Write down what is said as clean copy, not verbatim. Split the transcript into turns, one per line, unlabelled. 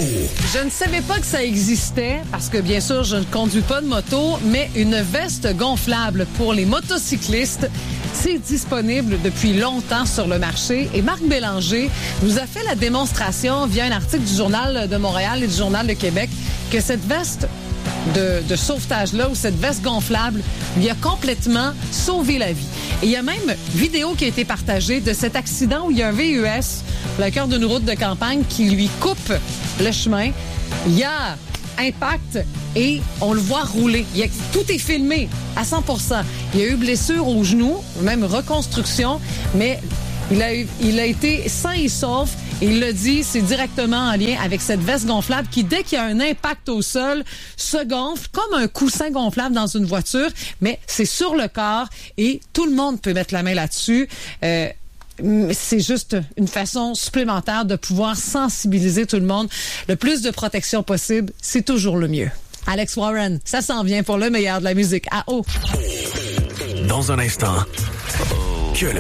Je ne savais pas que ça existait parce que, bien sûr, je ne conduis pas de moto, mais une veste gonflable pour les motocyclistes, c'est disponible depuis longtemps sur le marché. Et Marc Bélanger nous a fait la démonstration via un article du Journal de Montréal et du Journal de Québec que cette veste de sauvetage-là, ou cette veste gonflable, lui a complètement sauvé la vie. Et il y a même une vidéo qui a été partagée de cet accident où il y a un VUS, le cœur d'une route de campagne, qui lui coupe le chemin. Il y a impact et on le voit rouler. Tout est filmé à 100%. Il y a eu blessure au genou, même reconstruction, mais il a été sain et sauf. Et il l'a dit, c'est directement en lien avec cette veste gonflable qui, dès qu'il y a un impact au sol, se gonfle comme un coussin gonflable dans une voiture, mais c'est sur le corps et tout le monde peut mettre la main là-dessus. C'est juste une façon supplémentaire de pouvoir sensibiliser tout le monde. Le plus de protection possible, c'est toujours le mieux. Alex Warren, ça s'en vient pour le meilleur de la musique à eau.
Dans un instant,